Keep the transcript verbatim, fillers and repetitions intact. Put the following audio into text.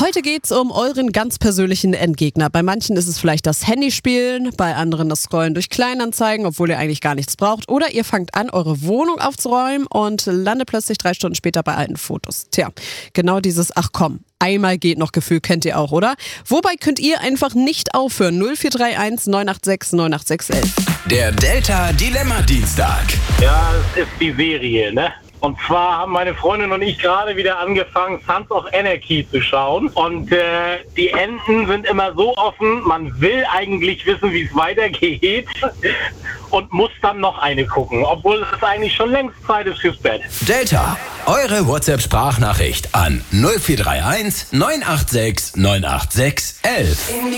Heute geht's um euren ganz persönlichen Endgegner. Bei manchen ist es vielleicht das Handyspielen, bei anderen das Scrollen durch Kleinanzeigen, obwohl ihr eigentlich gar nichts braucht. Oder ihr fangt an, eure Wohnung aufzuräumen und landet plötzlich drei Stunden später bei alten Fotos. Tja, genau dieses Ach komm, einmal geht noch Gefühl kennt ihr auch, oder? Wobei könnt ihr einfach nicht aufhören? null vier drei eins neun acht sechs neun acht sechs eins. Der Delta Dilemma Dienstag. Ja, es ist die Serie, ne? Und zwar haben meine Freundin und ich gerade wieder angefangen, Sons of Anarchy zu schauen. Und äh, die Enden sind immer so offen, man will eigentlich wissen, wie es weitergeht und muss dann noch eine gucken, obwohl es eigentlich schon längst Zeit ist fürs Bett. Delta, eure WhatsApp-Sprachnachricht an null vier drei eins neun acht sechs neun acht sechs eins eins.